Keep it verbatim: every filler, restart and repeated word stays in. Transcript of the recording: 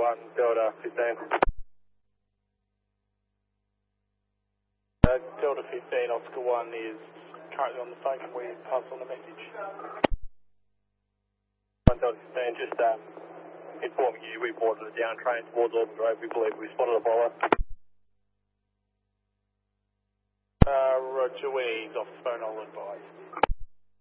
one, Delta fifteen. Uh, Delta fifteen, Oscar one is currently on the phone. Can we pass on the message? one, Delta fifteen, just um, informing you, we boarded a down train towards Auburn Road. We believe we spotted a follower. Uh, Roger, when he's off the phone, I'll advise.